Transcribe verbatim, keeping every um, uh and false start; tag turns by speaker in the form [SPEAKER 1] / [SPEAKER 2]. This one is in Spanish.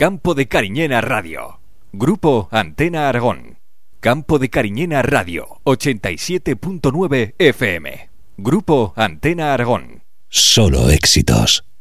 [SPEAKER 1] Campo de Cariñena Radio. Grupo Antena Aragón. Campo de Cariñena Radio, ochenta y siete punto nueve F M. Grupo Antena Aragón.
[SPEAKER 2] Solo éxitos.